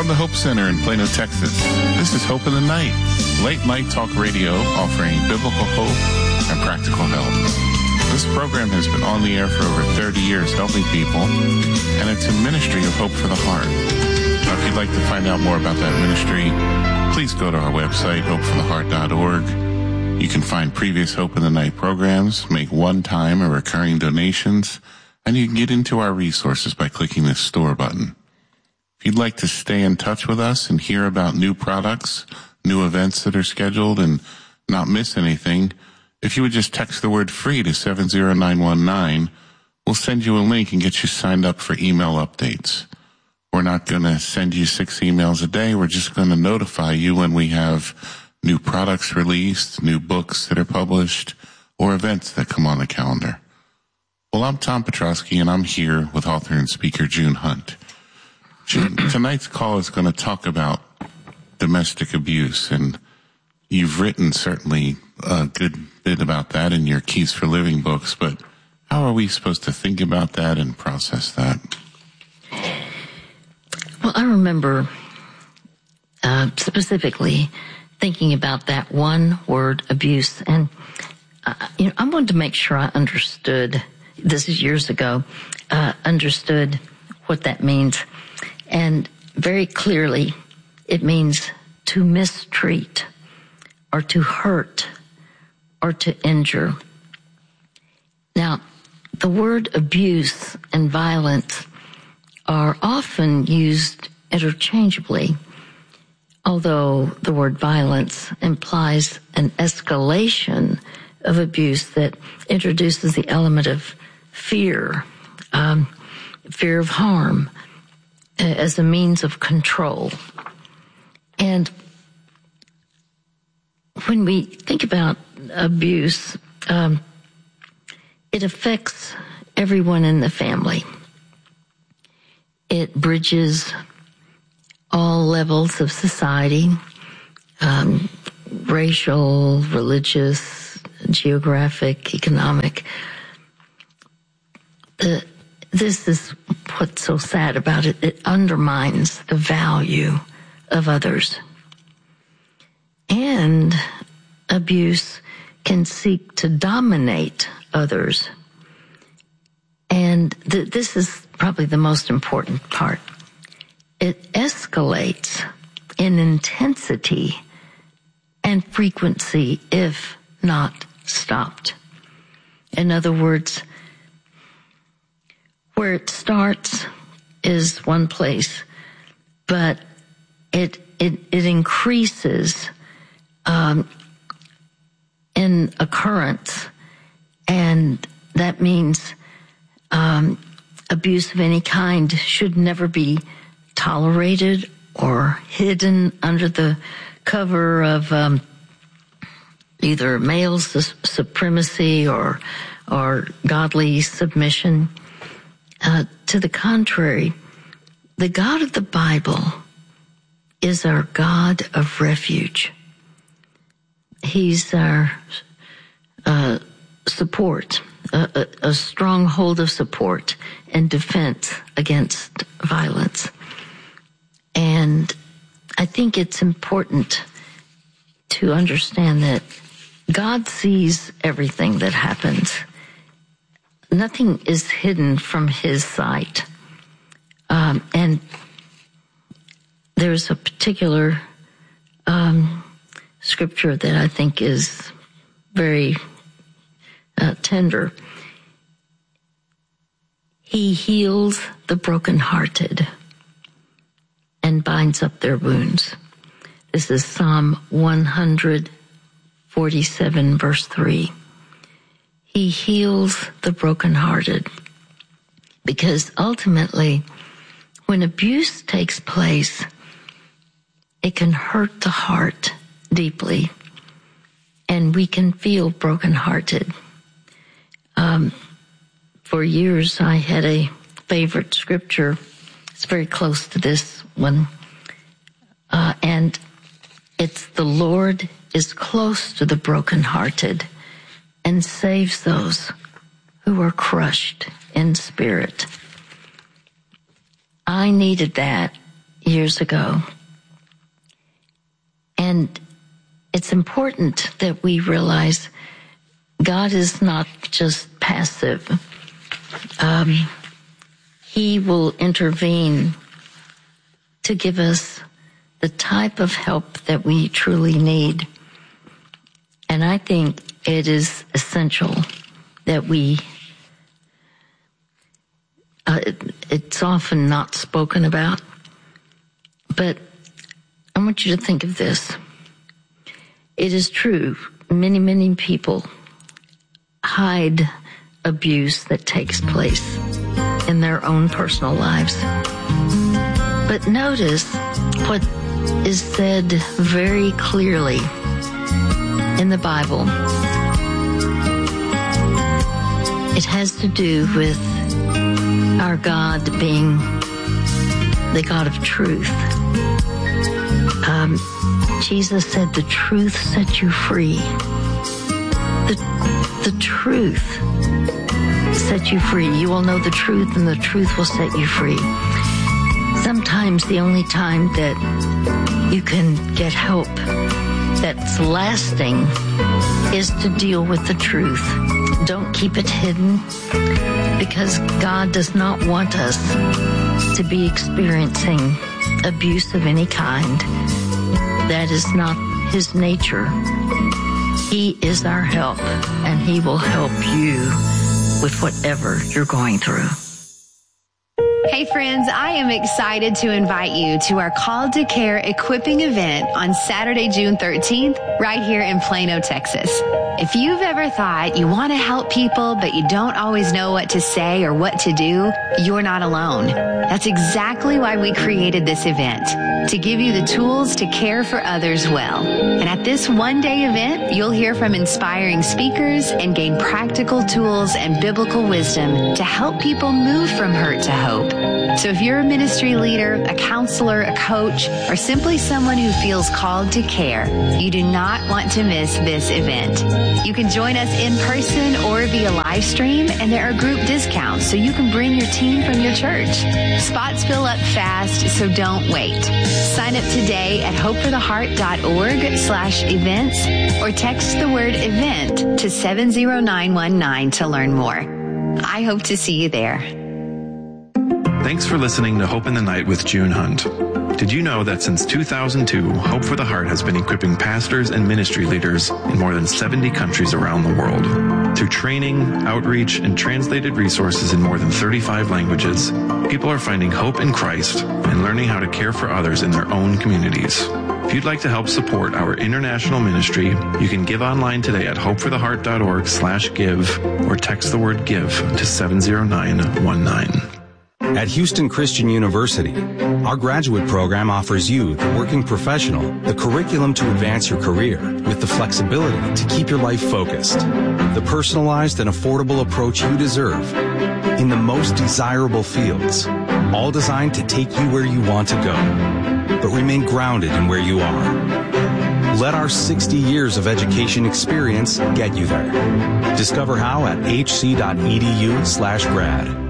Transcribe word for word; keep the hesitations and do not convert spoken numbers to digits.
the Hope Center in Plano, Texas. This is Hope in the Night, late night talk radio offering biblical hope and practical help. This program has been on the air for over thirty years helping people, and it's a ministry of hope for the heart. Now, if you'd like to find out more about that ministry, please go to our website, hope for the heart dot org. You can find previous Hope in the Night programs, make one-time or recurring donations, and you can get into our resources by clicking the store button. If you'd like to stay in touch with us and hear about new products, new events that are scheduled, and not miss anything, if you would just text the word FREE to seven zero nine one nine, we'll send you a link and get you signed up for email updates. We're not going to send you six emails a day. We're just going to notify you when we have new products released, new books that are published, or events that come on the calendar. Well, I'm Tom Petrosky, and I'm here with author and speaker June Hunt. June, tonight's call is going to talk about domestic abuse, and you've written certainly a good bit about that in your Keys for Living books, but how are we supposed to think about that and process that? Well, I remember uh, specifically thinking about that one word, abuse, and uh, you know, I wanted to make sure I understood, this is years ago, uh, understood what that means. And very clearly, it means to mistreat or to hurt or to injure. Now, the word abuse and violence are often used interchangeably, although the word violence implies an escalation of abuse that introduces the element of fear, um, fear of harm, as a means of control. And when we think about abuse, um, it affects everyone in the family. It bridges all levels of society, um, racial, religious, geographic, economic. The This is what's so sad about it. It undermines the value of others. And abuse can seek to dominate others. And th- this is probably the most important part. It escalates in intensity and frequency if not stopped. In other words, where it starts is one place, but it it, it increases um, in occurrence, and that means um, abuse of any kind should never be tolerated or hidden under the cover of um, either male su- supremacy or or godly submission. Uh, to the contrary, the God of the Bible is our God of refuge. He's our uh, support, a, a, a stronghold of support and defense against violence. And I think it's important to understand that God sees everything that happens. Nothing is hidden from his sight. Um, and there's a particular um, scripture that I think is very uh, tender. He heals the brokenhearted and binds up their wounds. This is Psalm one forty-seven, verse three. He heals the brokenhearted, because ultimately, when abuse takes place, it can hurt the heart deeply, and we can feel brokenhearted. Um, for years, I had a favorite scripture. It's very close to this one, uh, and it's the Lord is close to the brokenhearted and saves those who are crushed in spirit. I needed that years ago. And it's important that we realize God is not just passive. Um, he will intervene to give us the type of help that we truly need. And I think it is essential that we, uh, it, it's often not spoken about, but I want you to think of this. It is true, many, many people hide abuse that takes place in their own personal lives. But notice what is said very clearly in the Bible. It has to do with our God being the God of truth. Um, Jesus said, the truth set you free. The, the truth set you free. You will know the truth, and the truth will set you free. Sometimes the only time that you can get help that's lasting is to deal with the truth. Don't keep it hidden, because God does not want us to be experiencing abuse of any kind. That is not his nature. He is our help, and he will help you with whatever you're going through. Hey friends, I am excited to invite you to our Called to Care equipping event on Saturday, June thirteenth, right here in Plano, Texas. If you've ever thought you want to help people, but you don't always know what to say or what to do, you're not alone. That's exactly why we created this event, to give you the tools to care for others well. And at this one-day event, you'll hear from inspiring speakers and gain practical tools and biblical wisdom to help people move from hurt to hope. So if you're a ministry leader, a counselor, a coach, or simply someone who feels called to care, you do not want to miss this event. You can join us in person or via live stream, and there are group discounts so you can bring your team from your church. Spots fill up fast, so don't wait. Sign up today at hopefortheheart.org slash events or text the word event to seven zero nine one nine to learn more. I hope to see you there. Thanks for listening to Hope in the Night with June Hunt. Did you know that since two thousand two, Hope for the Heart has been equipping pastors and ministry leaders in more than seventy countries around the world? Through training, outreach, and translated resources in more than thirty-five languages, people are finding hope in Christ and learning how to care for others in their own communities. If you'd like to help support our international ministry, you can give online today at hopefortheheart.org slash give or text the word give to seven zero nine one nine. At Houston Christian University, our graduate program offers you, the working professional, the curriculum to advance your career with the flexibility to keep your life focused, the personalized and affordable approach you deserve in the most desirable fields, all designed to take you where you want to go, but remain grounded in where you are. Let our sixty years of education experience get you there. Discover how at hc.edu slash grad.